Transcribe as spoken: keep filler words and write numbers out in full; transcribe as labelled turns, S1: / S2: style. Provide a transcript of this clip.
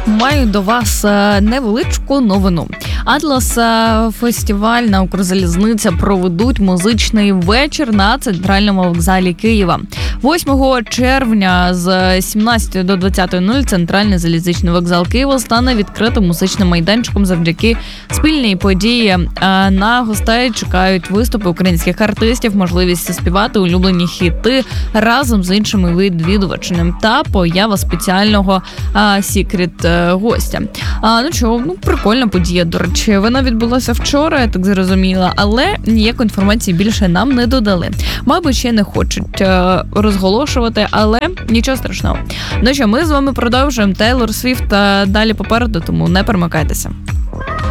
S1: маю до вас невеличку новину. Атлас фестиваль на Укрзалізниця проведуть музичний вечір на центральному вокзалі Києва. восьмого червня з сімнадцятої до двадцятої нуль центральний залізничний вокзал Києва стане відкритим музичним майданчиком завдяки спільній події. На гостей чекають виступи українських артистів, можливість співати улюблені хіти разом з іншими відвідувачами та поява спеціального сікрет-гостя. А, ну що, ну прикольна подія, до речі. Вона відбулася вчора, я так зрозуміла, але ніякої інформації більше нам не додали. Мабуть, ще не хочуть е, розголошувати, але нічого страшного. Ну що, ми з вами продовжуємо. Тейлор Свіфт далі попереду, тому не перемикайтеся.